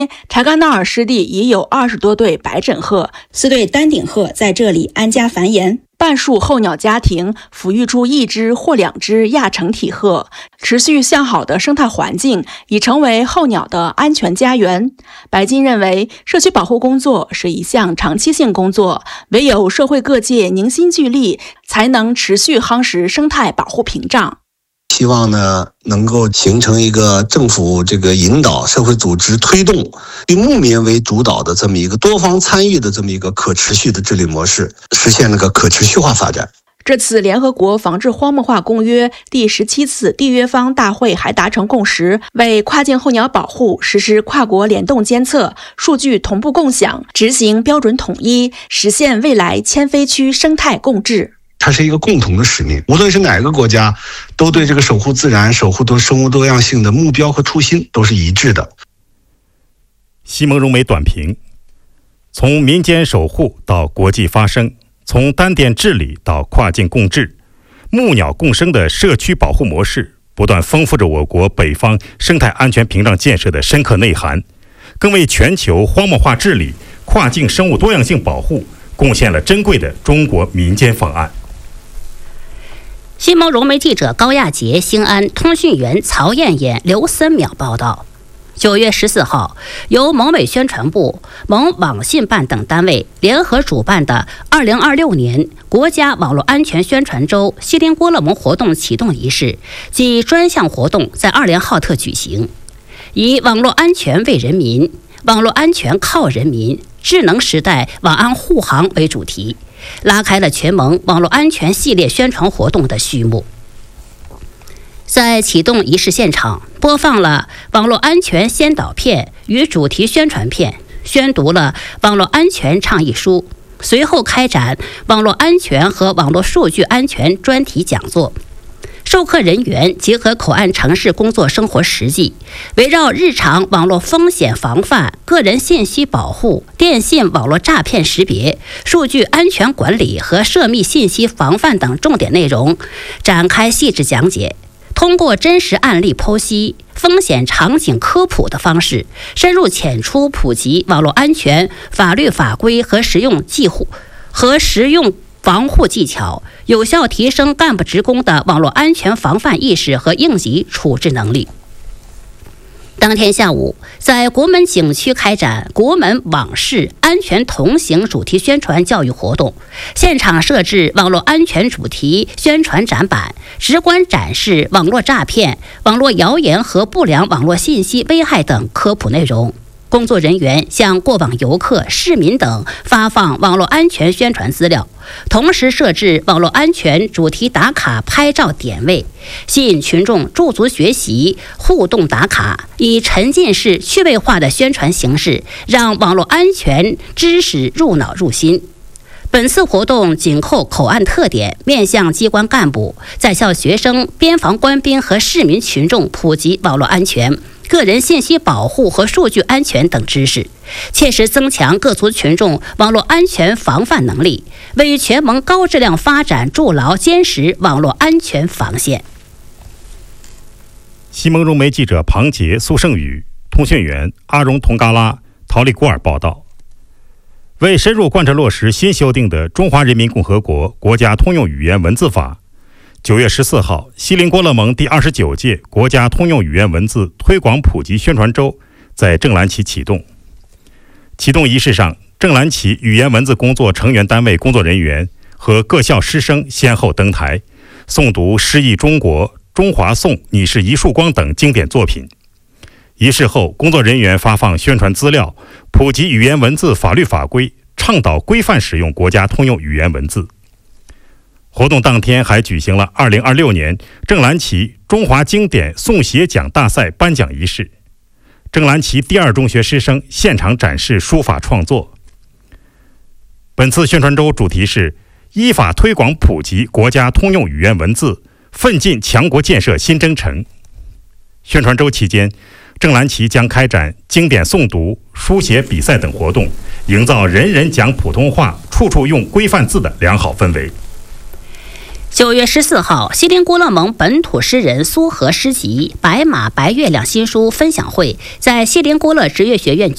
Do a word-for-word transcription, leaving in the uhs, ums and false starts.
查干纳尔湿地已有二十多对白枕鹤、四对丹顶鹤在这里安家繁衍。半数候鸟家庭抚育出一只或两只亚成体鹤，持续向好的生态环境已成为候鸟的安全家园。白金认为，社区保护工作是一项长期性工作，唯有社会各界凝心聚力，才能持续夯实生态保护屏障。 希望呢，能够形成一个政府这个引导、社会组织推动，以牧民为主导的这么一个多方参与的这么一个可持续的治理模式，实现那个可持续化发展。 这次联合国防治荒漠化公约第十七次缔约方大会还达成共识，为跨境候鸟保护实施跨国联动监测、数据同步共享、执行标准统一，实现未来千飞区生态共治。 它是一个共同的使命，无论是哪个国家，都对这个守护自然、守护多生物多样性的目标和初心都是一致的。 西蒙荣美短评：从民间守护到国际发声，从单点治理到跨境共治，牧鸟共生的社区保护模式不断丰富着我国北方生态安全屏障建设的深刻内涵，更为全球荒漠化治理、跨境生物多样性保护贡献了珍贵的中国民间方案。 西蒙融媒记者高亚杰、兴安通讯员曹艳艳、刘森淼报道。九月十四号，由蒙委宣传部、蒙网信办等单位联合主办的二零二六年国家网络安全宣传周锡林郭勒盟活动启动仪式及专项活动在二连浩特举行，以网络安全为人民、网络安全靠人民、智能时代网安护航为主题，拉开了全盟网络安全系列宣传活动的序幕。在启动仪式现场，播放了网络安全先导片与主题宣传片，宣读了网络安全倡议书，随后开展网络安全和网络数据安全专题讲座。授课人员结合口岸城市工作生活实际，围绕日常网络风险防范、个人信息保护、电信网络诈骗识别、数据安全管理和涉密信息防范等重点内容展开细致讲解，通过真实案例剖析、风险场景科普的方式，深入浅出普及网络安全法律法规和实用技术和实用防护技巧，有效提升干部职工的网络安全防范意识和应急处置能力。当天下午，在国门景区开展国门网事安全同行主题宣传教育活动，现场设置网络安全主题宣传展板，直观展示网络诈骗、网络谣言和不良网络信息危害等科普内容。工作人员向过往游客、市民等发放网络安全宣传资料，同时设置网络安全主题打卡拍照点位，吸引群众驻足学习、互动打卡，以沉浸式趣味化的宣传形式，让网络安全知识入脑入心。本次活动紧扣口岸特点，面向机关干部、在校学生、边防官兵和市民群众普及网络安全、个人信息保护和数据安全等知识，切实增强各族群众网络安全防范能力，为全盟高质量发展筑牢坚实网络安全防线。 西蒙融媒记者庞杰、苏胜宇，通讯员阿荣、佟嘎拉、陶丽古尔报道。为深入贯彻落实新修订的《中华人民共和国国家通用语言文字法》，九月十四号，锡林郭勒盟第二十九届国家通用语言文字推广普及宣传周在正蓝旗启动。启动仪式上，正蓝旗语言文字工作成员单位工作人员和各校师生先后登台，诵读《诗意中国》《中华颂》《你是一束光》等经典作品。仪式后，工作人员发放宣传资料，普及语言文字法律法规，倡导规范使用国家通用语言文字。活动当天还举行了二零二六年正蓝旗中华经典诵写奖大赛颁奖仪式，正蓝旗第二中学师生现场展示书法创作。本次宣传周主题是依法推广普及国家通用语言文字，奋进强国建设新征程。宣传周期间，正蓝旗将开展经典诵读、书写比赛等活动，营造人人讲普通话、处处用规范字的良好氛围。 九月十四号，锡林郭勒盟本土诗人苏荷诗集《白马白月亮》新书分享会在锡林郭勒职业学院